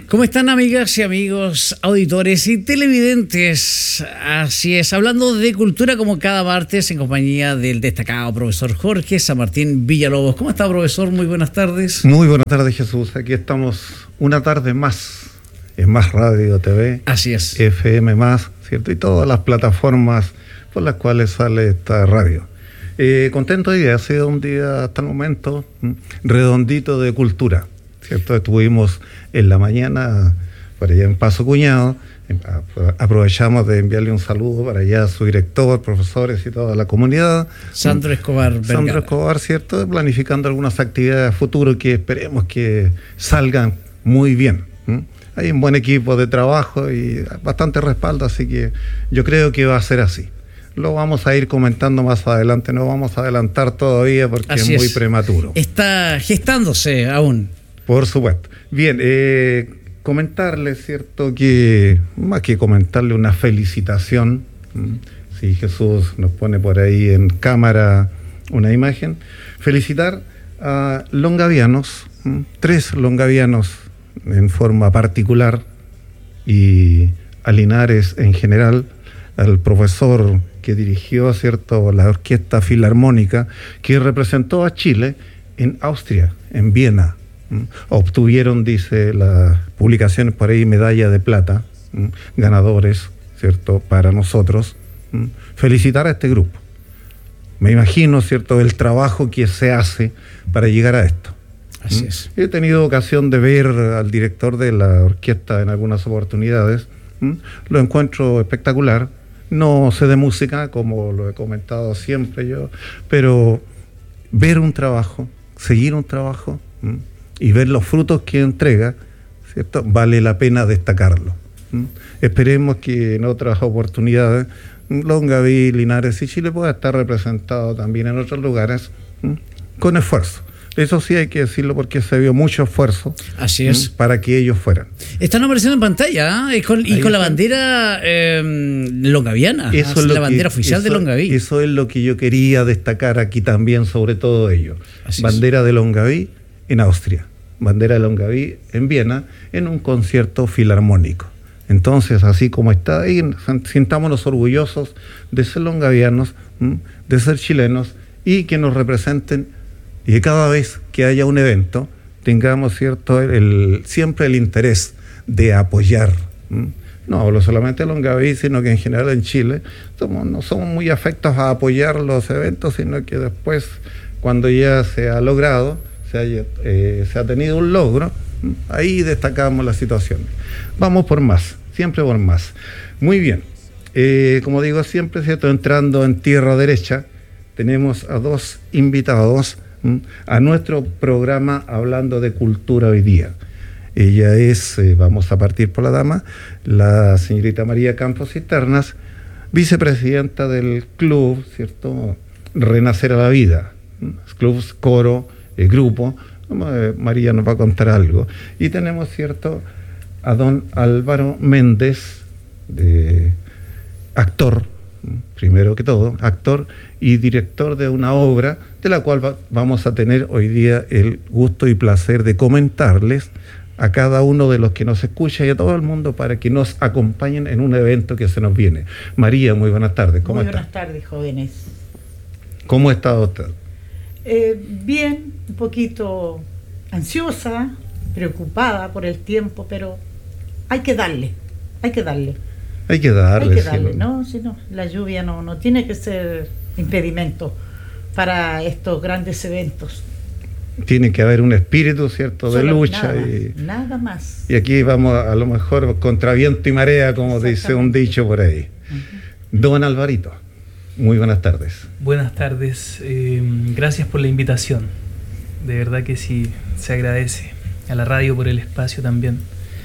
¿Cómo están, amigas y amigos, auditores y televidentes? Así es, hablando de cultura como cada martes en compañía del destacado profesor Jorge San Martín Villalobos. ¿Cómo está, profesor? Muy buenas tardes. Muy buenas tardes, Jesús. Aquí estamos una tarde más en Más Radio TV. Así es. FM Más, ¿cierto? Y todas las plataformas por las cuales sale esta radio. Contento hoy día, ha sido un día hasta el momento redondito de cultura, ¿cierto? Estuvimos en la mañana para allá en Paso Cuñado, aprovechamos de enviarle un saludo para allá a su director, profesores y toda la comunidad. Sandro Escobar Vergara. Sandro Escobar, ¿cierto? Planificando algunas actividades a futuro que esperemos que salgan muy bien. Hay un buen equipo de trabajo y bastante respaldo, así que yo creo que va a ser así. Lo vamos a ir comentando más adelante, no vamos a adelantar todavía porque es muy prematuro. Está gestándose aún. Por supuesto. Bien, comentarle, ¿cierto? Que más que comentarle una felicitación, si Jesús nos pone por ahí en cámara una imagen, felicitar a longavianos, 3 longavianos en forma particular y a Linares en general, al profesor que dirigió, ¿cierto?, la Orquesta Filarmónica, que representó a Chile en Austria, en Viena. Obtuvieron, dice las publicaciones por ahí, medalla de plata, ganadores, ¿cierto?, para nosotros. Felicitar a este grupo. Me imagino, ¿cierto?, el trabajo que se hace para llegar a esto. Así es. He tenido ocasión de ver al director de la orquesta en algunas oportunidades. Lo encuentro espectacular. No sé de música, como lo he comentado siempre yo, pero ver un trabajo, seguir un trabajo y ver los frutos que entrega, ¿cierto?, vale la pena destacarlo. Esperemos que en otras oportunidades Longaví, Linares y Chile pueda estar representado también en otros lugares con esfuerzo. Eso sí hay que decirlo porque se vio mucho esfuerzo. Así es. Para que ellos fueran. Están apareciendo en pantalla, ¿eh? Con la bandera longaviana. Eso es la bandera oficial de Longaví. Eso es lo que yo quería destacar aquí también, sobre todo ello. Bandera de Longaví en Austria, bandera de Longaví en Viena, en un concierto filarmónico. Entonces, así como está ahí, sintámonos orgullosos de ser longavianos, de ser chilenos y que nos representen. Y que cada vez que haya un evento tengamos, ¿cierto?, siempre el interés de apoyar. No hablo solamente de Longaví, sino que en general en Chile no somos muy afectos a apoyar los eventos, sino que después, cuando ya se ha logrado, se ha tenido un logro, ahí destacamos la situación. Vamos por más, siempre por más. Muy bien, como digo siempre, ¿cierto?, entrando en tierra derecha, tenemos a 2 invitados a nuestro programa hablando de cultura hoy día. Ella es, vamos a partir por la dama, la señorita María Campos Cisternas, vicepresidenta del club, ¿cierto?, Renacer a la Vida, club, coro, grupo. María nos va a contar algo. Y tenemos, ¿cierto?, a don Álvaro Méndez, actor, primero que todo, actor y director de una obra de la cual vamos a tener hoy día el gusto y placer de comentarles a cada uno de los que nos escucha y a todo el mundo para que nos acompañen en un evento que se nos viene. María, muy buenas tardes. ¿Cómo está? Buenas tardes, jóvenes. ¿Cómo está usted? Bien, un poquito ansiosa, preocupada por el tiempo, pero hay que darle. Hay que darle, ¿no? Si no, la lluvia no tiene que ser impedimento para estos grandes eventos. Tiene que haber un espíritu, ¿cierto?, de lucha. Nada más. Y aquí vamos a lo mejor contra viento y marea, como dice un dicho por ahí. Don Alvarito, muy buenas tardes. Buenas tardes, gracias por la invitación. De verdad que sí, se agradece a la radio por el espacio también.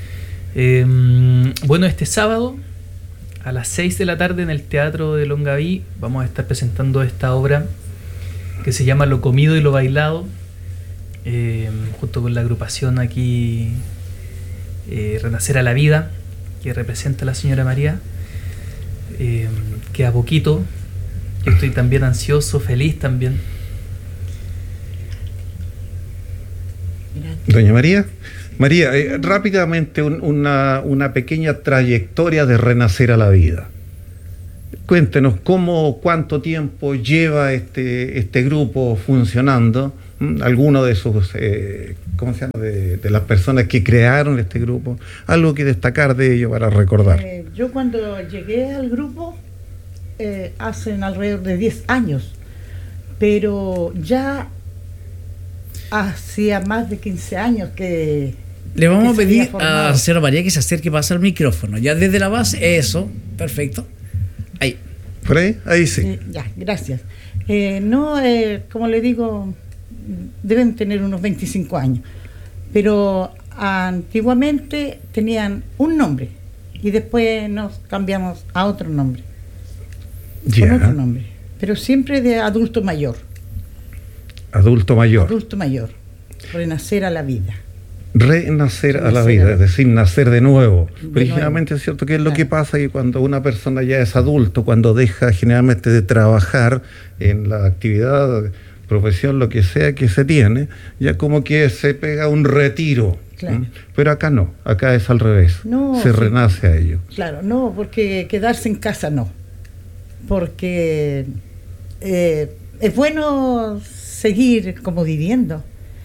Bueno, este sábado a las 6 de la tarde en el Teatro de Longaví vamos a estar presentando esta obra que se llama Lo Comido y Lo Bailado, junto con la agrupación aquí Renacer a la Vida, que representa a la señora María, que a poquito, yo estoy también ansioso, feliz también. Mira, Doña María. María, rápidamente una pequeña trayectoria de Renacer a la Vida. Cuéntenos cuánto tiempo lleva este grupo funcionando, alguno de sus, ¿cómo se llama?, de las personas que crearon este grupo, algo que destacar de ello para recordar. Yo cuando llegué al grupo, hacen alrededor de 10 años, pero ya hacía más de 15 años que... Le vamos a pedir a señora María que se acerque más al micrófono, ya desde la base, eso, perfecto. Ahí. ¿Por ahí? Ahí sí. Ya, gracias. Como le digo, deben tener unos 25 años, pero antiguamente tenían un nombre y después nos cambiamos a otro nombre. Con otro nombre, pero siempre de adulto mayor. Adulto mayor. Adulto mayor. Renacer a la vida. Renacer a la vida, es decir, nacer de nuevo. Originalmente es cierto que es lo que pasa que cuando una persona ya es adulto, cuando deja generalmente de trabajar en la actividad, profesión, lo que sea que se tiene, ya como que se pega un retiro. Claro. Pero acá no, acá es al revés, se renace a ello. Claro, no, porque quedarse en casa no, porque es bueno seguir como viviendo,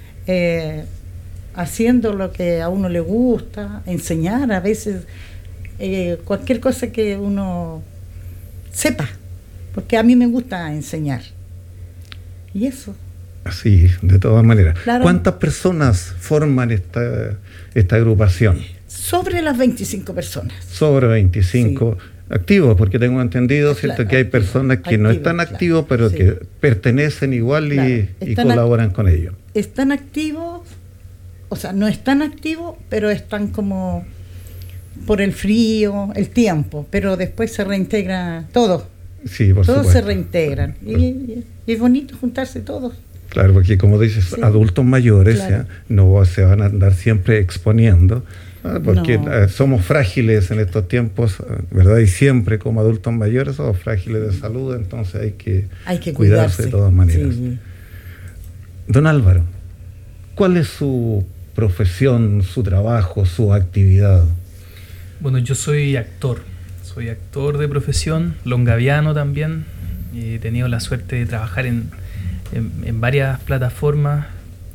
haciendo lo que a uno le gusta, enseñar a veces cualquier cosa que uno sepa, porque a mí me gusta enseñar. Y eso. Sí, de todas maneras. Claro. ¿Cuántas personas forman esta agrupación? Sobre las 25 personas. Sobre 25 activos, porque tengo entendido, ¿cierto?, que hay personas que no están activos, pero que pertenecen igual y colaboran con ellos. Están activos. O sea, no están activos, pero están como por el frío, el tiempo, pero después se reintegra todo. Sí, por todos supuesto. Se reintegran. Y es bonito juntarse todos. Claro, porque como dices, adultos mayores no se van a andar siempre exponiendo, porque somos frágiles en estos tiempos, ¿verdad? Y siempre como adultos mayores somos frágiles de salud, entonces hay que cuidarse de todas maneras. Sí. Don Álvaro, ¿cuál es su profesión, su trabajo, su actividad? Bueno, yo soy actor de profesión, longaviano también. He tenido la suerte de trabajar en varias plataformas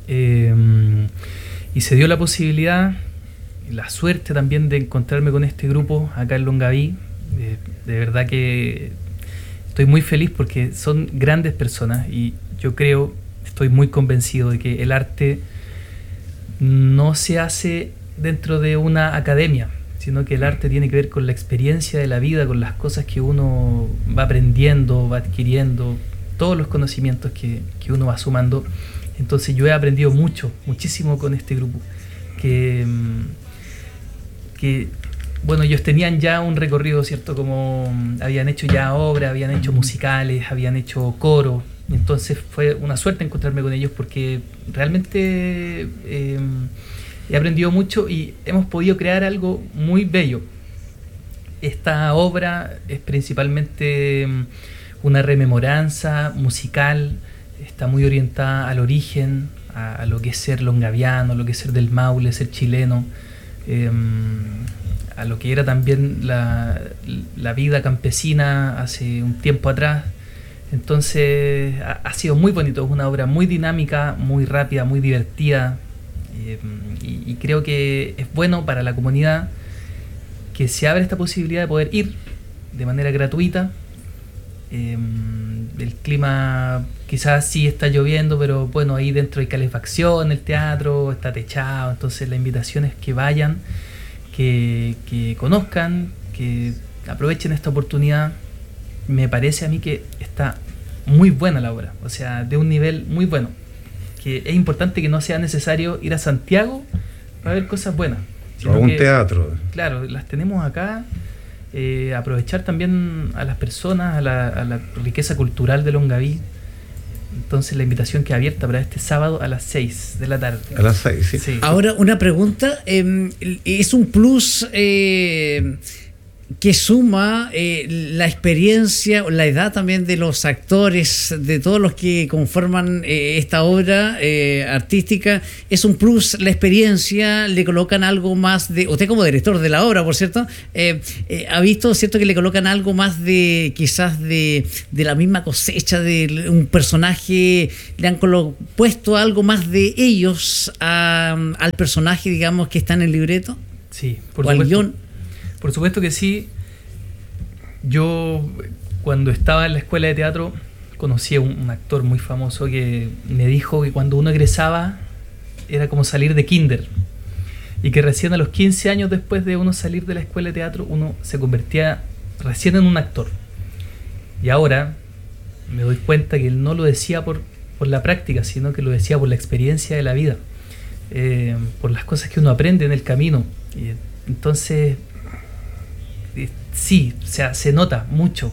y se dio la posibilidad y la suerte también de encontrarme con este grupo acá en Longaví. De verdad que estoy muy feliz porque son grandes personas y yo estoy muy convencido de que el arte no se hace dentro de una academia, sino que el arte tiene que ver con la experiencia de la vida, con las cosas que uno va aprendiendo, va adquiriendo, todos los conocimientos que uno va sumando. Entonces yo he aprendido muchísimo con este grupo, que bueno, ellos tenían ya un recorrido, ¿cierto? Como habían hecho ya obras, habían hecho musicales, habían hecho coro. Entonces fue una suerte encontrarme con ellos porque realmente he aprendido mucho y hemos podido crear algo muy bello. Esta obra es principalmente una rememoranza musical, está muy orientada al origen, a lo que es ser longaviano, a lo que es ser del Maule, ser chileno, a lo que era también la vida campesina hace un tiempo atrás. Entonces ha sido muy bonito, es una obra muy dinámica, muy rápida, muy divertida, y creo que es bueno para la comunidad que se abra esta posibilidad de poder ir de manera gratuita. El clima quizás sí está lloviendo, pero bueno, ahí dentro hay calefacción, el teatro está techado, entonces la invitación es que vayan, que conozcan, que aprovechen esta oportunidad. Me parece a mí que está muy buena la obra, o sea, de un nivel muy bueno, que es importante que no sea necesario ir a Santiago para ver cosas buenas. O a un teatro. Claro, las tenemos acá. Aprovechar también a las personas, a la riqueza cultural de Longaví. Entonces la invitación queda abierta para este sábado a las 6 de la tarde. A las 6, sí. Ahora una pregunta, ¿es un plus que suma la experiencia, la edad también de los actores, de todos los que conforman esta obra artística. Es un plus la experiencia, le colocan algo más de... Usted como director de la obra, por cierto, ha visto, ¿cierto?, que le colocan algo más de, quizás de la misma cosecha de un personaje, le han puesto algo más de ellos al personaje, digamos, que está en el libreto. Sí, por supuesto. Por supuesto que sí. Yo, cuando estaba en la escuela de teatro, conocí a un actor muy famoso que me dijo que cuando uno egresaba era como salir de kinder, y que recién a los 15 años después de uno salir de la escuela de teatro, uno se convertía recién en un actor. Y ahora me doy cuenta que él no lo decía por la práctica, sino que lo decía por la experiencia de la vida, por las cosas que uno aprende en el camino. Y entonces, sí, o sea, se nota mucho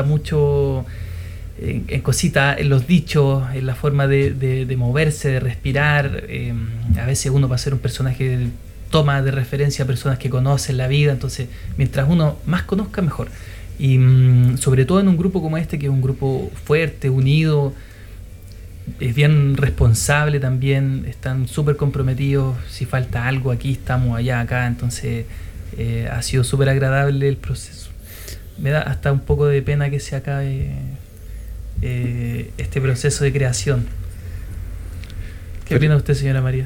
en cositas, en los dichos, en la forma de moverse, de respirar. A veces uno, para ser un personaje, toma de referencia a personas que conocen la vida, entonces mientras uno más conozca, mejor. Y sobre todo en un grupo como este, que es un grupo fuerte, unido, es bien responsable también, están súper comprometidos. Si falta algo aquí, estamos allá, acá. Entonces ha sido súper agradable el proceso. Me da hasta un poco de pena que se acabe este proceso de creación. ¿Qué opina usted, señora María?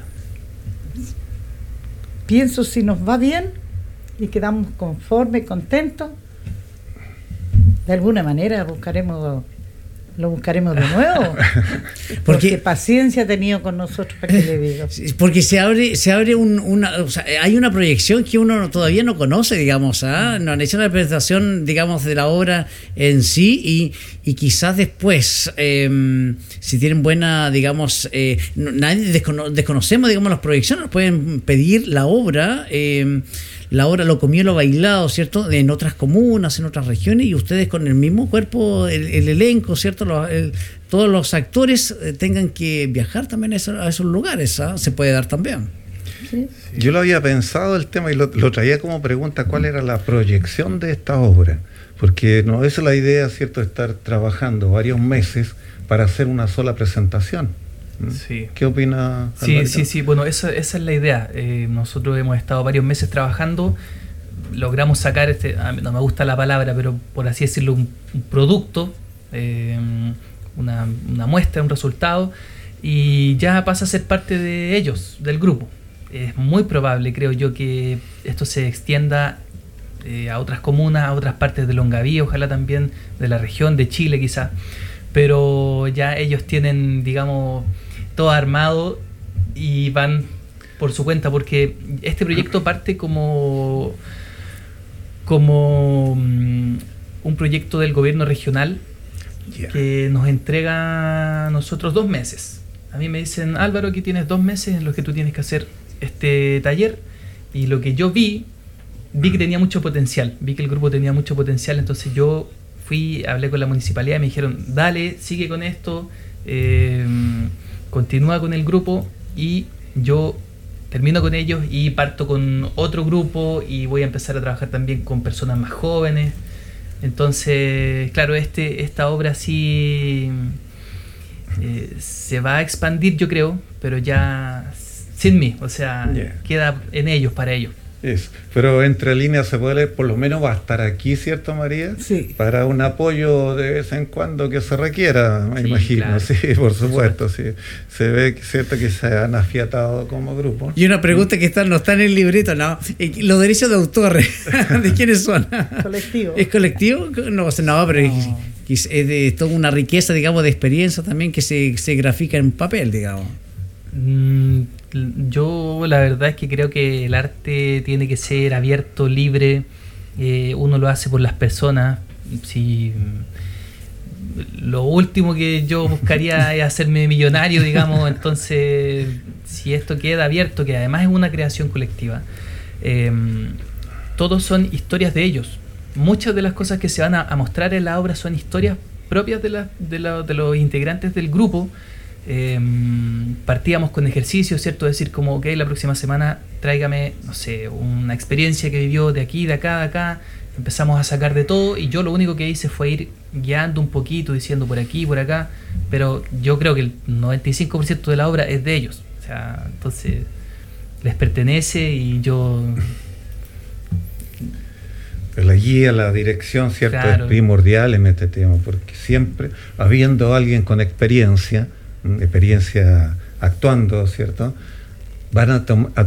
Pienso, si nos va bien y quedamos conformes, contentos, de alguna manera lo buscaremos de nuevo. Porque paciencia ha tenido con nosotros, para que le digo. Porque se abre o sea, hay una proyección que uno todavía no conoce, digamos, ¿ah? Nos han hecho una presentación, digamos, de la obra en sí, y quizás después, si tienen buena, digamos, nadie desconocemos, digamos, las proyecciones, nos pueden pedir la obra. La obra Lo Comido y Lo Bailado, ¿cierto?, en otras comunas, en otras regiones, y ustedes con el mismo cuerpo, el elenco, ¿cierto?, todos los actores tengan que viajar también a esos lugares, ¿ah? Se puede dar también. Sí. Yo lo había pensado el tema y lo traía como pregunta: ¿cuál era la proyección de esta obra? Porque no es la idea, ¿cierto?, estar trabajando varios meses para hacer una sola presentación. Sí. ¿Qué opina Alvarito? Sí. Bueno, esa es la idea. Nosotros hemos estado varios meses trabajando, logramos sacar no me gusta la palabra, pero por así decirlo, un producto, una muestra, un resultado, y ya pasa a ser parte de ellos, del grupo. Es muy probable, creo yo, que esto se extienda a otras comunas, a otras partes de Longaví, ojalá también de la región, de Chile quizás, pero ya ellos tienen, digamos, todo armado y van por su cuenta, porque este proyecto parte como un proyecto del gobierno regional que nos entrega a nosotros 2 meses. A mí me dicen: Álvaro, aquí tienes 2 meses en los que tú tienes que hacer este taller, y lo que yo vi que tenía mucho potencial, vi que el grupo tenía mucho potencial, entonces yo hablé con la municipalidad y me dijeron: dale, sigue con esto, continúa con el grupo, y yo termino con ellos y parto con otro grupo y voy a empezar a trabajar también con personas más jóvenes. Entonces, claro, esta obra sí se va a expandir, yo creo, pero ya sin mí, o sea, queda en ellos, para ellos. Eso. Pero entre líneas se puede leer, por lo menos va a estar aquí, ¿cierto, María? Sí. Para un apoyo de vez en cuando que se requiera, me imagino. Claro. Sí, por supuesto. Sí. Se ve, ¿cierto?, que se han afiatado como grupo. Y una pregunta que no está en el libreto, ¿no? Los derechos de autor, ¿de quiénes son? Colectivo. ¿Es colectivo? No, pero no. Es toda una riqueza, digamos, de experiencia también que se grafica en papel, digamos. Yo la verdad es que creo que el arte tiene que ser abierto, libre. Uno lo hace por las personas. Si lo último que yo buscaría es hacerme millonario, digamos, entonces si esto queda abierto, que además es una creación colectiva, todos son historias de ellos. Muchas de las cosas que se van a mostrar en la obra son historias propias de los integrantes del grupo. Partíamos con ejercicios, ¿cierto? Decir como, ok, la próxima semana tráigame, no sé, una experiencia que vivió de aquí, de acá, empezamos a sacar de todo y yo lo único que hice fue ir guiando un poquito, diciendo por aquí, por acá, pero yo creo que el 95% de la obra es de ellos. O sea, entonces les pertenece y yo... La guía, la dirección, ¿cierto? Claro. Es primordial en este tema, porque siempre, habiendo alguien con experiencia actuando, ¿cierto? Van a